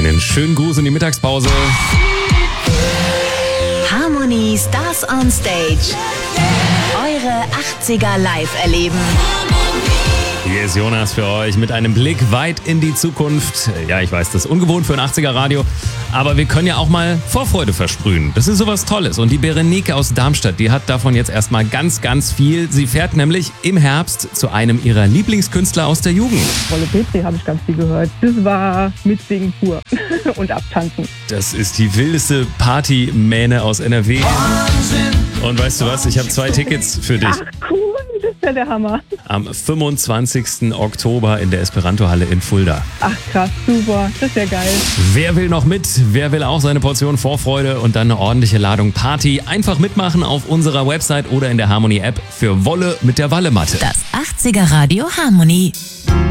Einen schönen Gruß in die Mittagspause. Harmony Stars on Stage. Eure 80er live erleben. Hier ist Jonas für euch mit einem Blick weit in die Zukunft. Ja, ich weiß, das ist ungewohnt für ein 80er-Radio, aber wir können ja auch mal Vorfreude versprühen. Das ist sowas Tolles. Und die Berenike aus Darmstadt, die hat davon jetzt erstmal ganz, ganz viel. Sie fährt nämlich im Herbst zu einem ihrer Lieblingskünstler aus der Jugend. Wolle Petri habe ich ganz viel gehört. Das war mitsingen pur und abtanzen. Das ist die wildeste Partymähne aus NRW. Und weißt du was, ich habe 2 Tickets für dich. Ach cool, das ist ja der Hammer. Am 25. Oktober in der Esperanto-Halle in Fulda. Ach krass, super, das ist ja geil. Wer will noch mit? Wer will auch seine Portion Vorfreude und dann eine ordentliche Ladung Party? Einfach mitmachen auf unserer Website oder in der Harmony-App für Wolle mit der Wallematte. Das 80er Radio Harmony.